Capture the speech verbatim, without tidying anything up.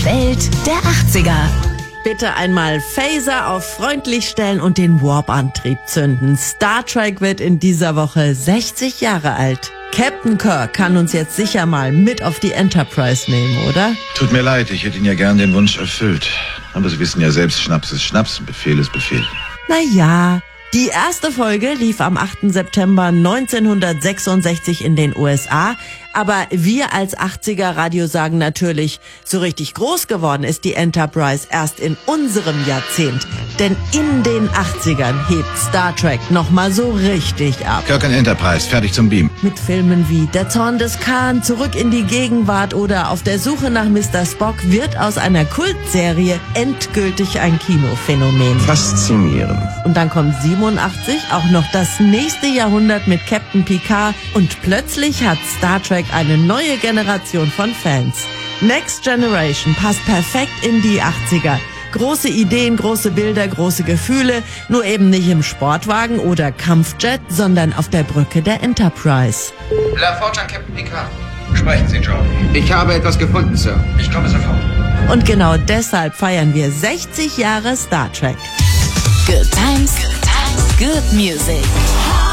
Die Welt der achtziger. Bitte einmal Phaser auf freundlich stellen und den Warp-Antrieb zünden. Star Trek wird in dieser Woche sechzig Jahre alt. Captain Kirk kann uns jetzt sicher mal mit auf die Enterprise nehmen, oder? Tut mir leid, ich hätte Ihnen ja gern den Wunsch erfüllt. Aber Sie wissen ja selbst, Schnaps ist Schnaps und Befehl ist Befehl. Na ja, die erste Folge lief am achten September neunzehnhundertsechsundsechzig in den U S A. Aber wir als achtziger-Radio sagen natürlich, so richtig groß geworden ist die Enterprise erst in unserem Jahrzehnt. Denn in den achtzigern hebt Star Trek nochmal so richtig ab. Kirk and Enterprise, fertig zum Beam. Mit Filmen wie Der Zorn des Khan, Zurück in die Gegenwart oder Auf der Suche nach Mister Spock wird aus einer Kultserie endgültig ein Kinophänomen. Faszinierend. Und dann kommt siebenundachtzig auch noch das nächste Jahrhundert mit Captain Picard und plötzlich hat Star Trek eine neue Generation von Fans. Next Generation passt perfekt in die achtziger. Große Ideen, große Bilder, große Gefühle, nur eben nicht im Sportwagen oder Kampfjet, sondern auf der Brücke der Enterprise. La Forge an Captain Picard. Sprechen Sie, John. Ich habe etwas gefunden, Sir. Ich komme sofort. Und genau deshalb feiern wir sechzig Jahre Star Trek. Good times, good times, good music.